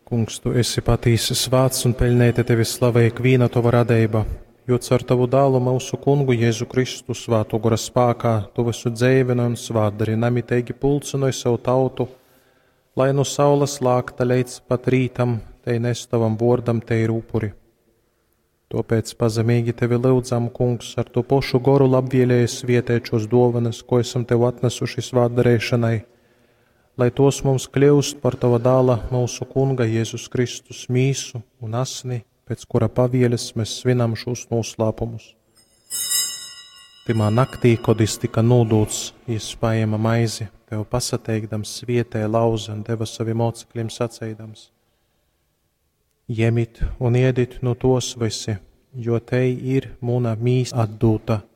Kungs, tu esi patīs svāts un peļnēti tevi slavēja vīna tova radeiba, jo caur tavu dālu mūsu kungu Jēzu Kristu svātu gora spākā, tu visu dzēvina un svātdari namitēgi pulcinoja savu tautu, lai no saules lākta leic pat rītam, tei nes tavam vordam tei rūpuri. Topēc pazemīgi tevi lūdzam, kungs, ar to pošu goru labvielējas vietēčos dovanas, ko esam tev atnesuši svātdarēšanai, lai tos mums kļūst par tava dāla mūsu kunga Jēzus Kristus mīsu un asni, pēc kura pavieles mēs svinam šos noslēpumus. Timā naktī, kad es tika nodūts, es paēma maizi, tev pasateikdams vietē lauza un deva saviem mocekļiem sacēdams. Jemit un iedit no tos visi, jo tei ir mūna mīs atdūta.